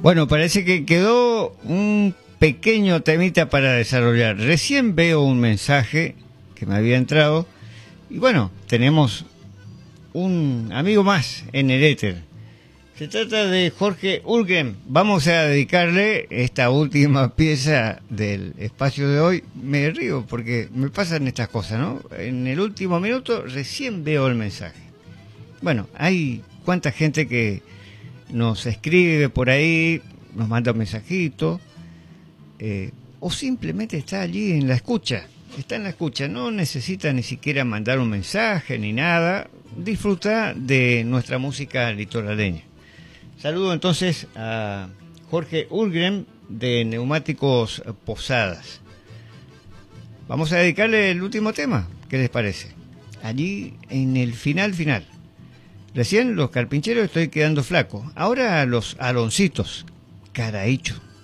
Bueno, parece que quedó un pequeño temita para desarrollar. Recién veo un mensaje que me había entrado y bueno, tenemos un amigo más en el éter. Se trata de Jorge Ulgren. Vamos a dedicarle esta última pieza del espacio de hoy. Me río porque me pasan estas cosas, ¿no? En el último minuto recién veo el mensaje. Bueno, hay cuánta gente que nos escribe por ahí, nos manda un mensajito, o simplemente está allí en la escucha. Está en la escucha, no necesita ni siquiera mandar un mensaje ni nada. Disfruta de nuestra música litoraleña. Saludo entonces a Jorge Ulgren de Neumáticos Posadas. Vamos a dedicarle el último tema, ¿qué les parece? Allí en el final. Recién los carpincheros estoy quedando flaco. Ahora los aloncitos, caraícho.